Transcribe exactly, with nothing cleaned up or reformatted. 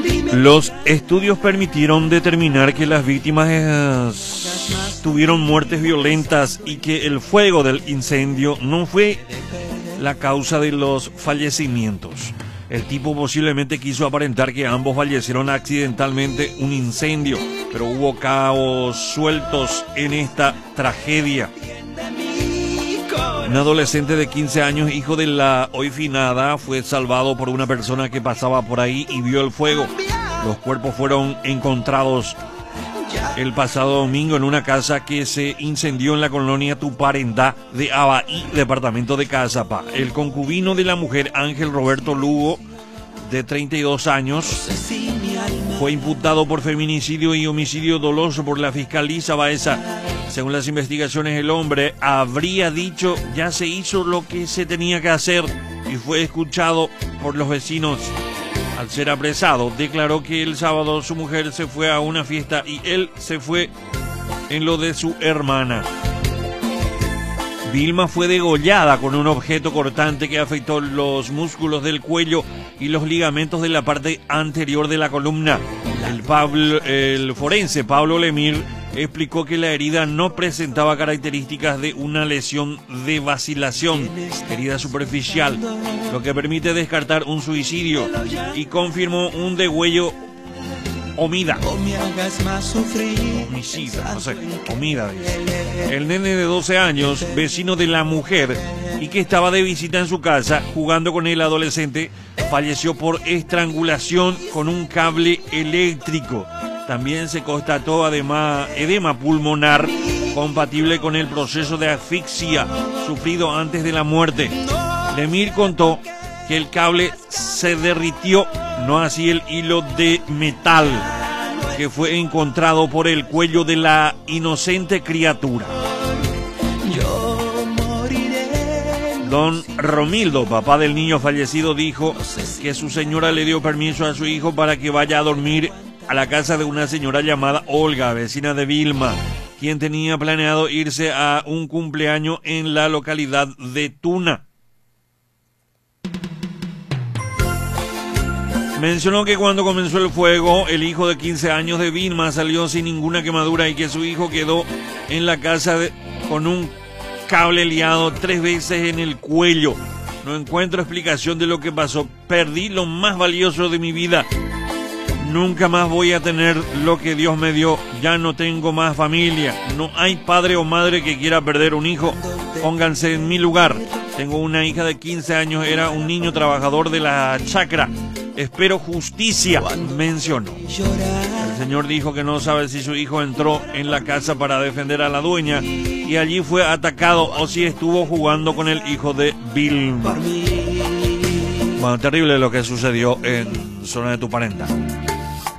Los estudios permitieron determinar que las víctimas eh, tuvieron muertes violentas y que el fuego del incendio no fue la causa de los fallecimientos. El tipo posiblemente quiso aparentar que ambos fallecieron accidentalmente un incendio, pero hubo cabos sueltos en esta tragedia. Un adolescente de quince años, hijo de la hoy finada, fue salvado por una persona que pasaba por ahí y vio el fuego. Los cuerpos fueron encontrados el pasado domingo en una casa que se incendió en la colonia Tuparendá de Abaí, departamento de Cazapá. El concubino de la mujer, Ángel Roberto Lugo, de treinta y dos años, fue imputado por feminicidio y homicidio doloso por la fiscalía Baeza. Según las investigaciones, el hombre habría dicho: ya se hizo lo que se tenía que hacer, y fue escuchado por los vecinos. Al ser apresado, declaró que el sábado su mujer se fue a una fiesta y él se fue en lo de su hermana. Vilma fue degollada con un objeto cortante que afectó los músculos del cuello y los ligamentos de la parte anterior de la columna. El, Pablo, el forense Pablo Lemir explicó que la herida no presentaba características de una lesión de vacilación, herida superficial, lo que permite descartar un suicidio, y confirmó un degüello homida. Homicida, no sé, homida, dice. El nene de doce años, vecino de la mujer y que estaba de visita en su casa jugando con el adolescente, falleció por estrangulación con un cable eléctrico. También se constató además edema pulmonar compatible con el proceso de asfixia sufrido antes de la muerte. Lemir contó que el cable se derritió, no así el hilo de metal que fue encontrado por el cuello de la inocente criatura. Don Romildo, papá del niño fallecido, dijo que su señora le dio permiso a su hijo para que vaya a dormir a la casa de una señora llamada Olga, vecina de Vilma, quien tenía planeado irse a un cumpleaños en la localidad de Tuna. Mencionó que cuando comenzó el fuego, el hijo de quince años de Vilma salió sin ninguna quemadura y que su hijo quedó en la casa de, con un cable liado tres veces en el cuello. No encuentro explicación de lo que pasó. Perdí lo más valioso de mi vida. Nunca más voy a tener lo que Dios me dio. Ya no tengo más familia. No hay padre o madre que quiera perder un hijo. Pónganse en mi lugar. Tengo una hija de quince años. Era un niño trabajador de la chacra. Espero justicia, mencionó. El señor dijo que no sabe si su hijo entró en la casa para defender a la dueña y allí fue atacado o si estuvo jugando con el hijo de Vilma. Bueno, terrible lo que sucedió en zona de Tuparendá.